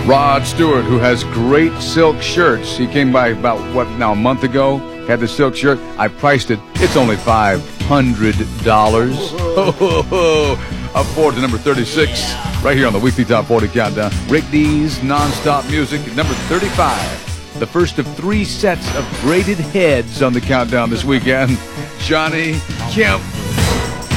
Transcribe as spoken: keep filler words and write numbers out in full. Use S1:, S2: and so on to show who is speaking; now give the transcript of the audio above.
S1: Rod Stewart, who has great silk shirts. He came by about, what, now, a month ago? Had the silk shirt. I priced it. It's only five hundred dollars. Up forward to number thirty-six, right here on the Weekly Top forty Countdown. Rick D's Nonstop Music, number thirty-five. The first of three sets of braided heads on the countdown this weekend. Johnny Kemp.